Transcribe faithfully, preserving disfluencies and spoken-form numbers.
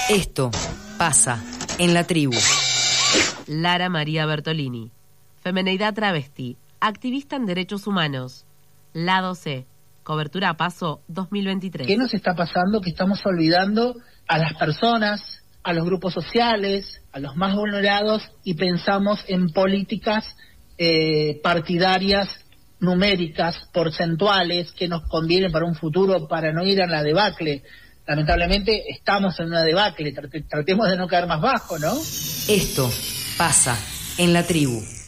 Esto pasa en la tribu. Lara María Bertolini, femeneidad travesti, activista en derechos humanos. Lado C, cobertura a paso dos mil veintitrés. ¿Qué nos está pasando? Que estamos olvidando a las personas, a los grupos sociales, a los más vulnerados, y pensamos en políticas eh, partidarias, numéricas, porcentuales, que nos convienen para un futuro, para no ir a la debacle. Lamentablemente estamos en una debacle, tratemos de no caer más bajo, ¿no? Esto pasa en la tribu.